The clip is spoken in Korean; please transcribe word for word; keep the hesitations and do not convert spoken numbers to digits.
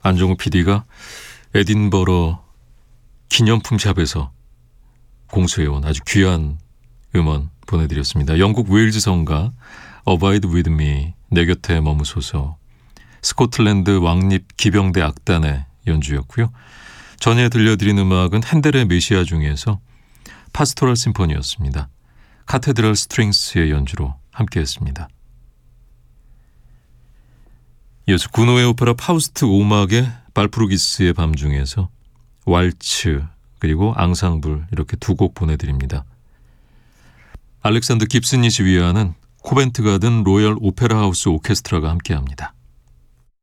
안정우 피디가 에딘버러 기념품 샵에서 공수해온 아주 귀한 음원 보내드렸습니다. 영국 웨일즈 성가 Abide with me, 내 곁에 머무소서, 스코틀랜드 왕립 기병대 악단의 연주였고요. 전에 들려드린 음악은 핸델의 메시아 중에서 파스토럴 심포니였습니다. 카테드럴 스트링스의 연주로 함께했습니다. 이어서 구노의 오페라 파우스트 오막의 발프루기스의 밤 중에서 왈츠 그리고 앙상블 이렇게 두 곡 보내드립니다. 알렉산더 깁슨이 지휘하는 코벤트 가든 로열 오페라 하우스 오케스트라가 함께합니다.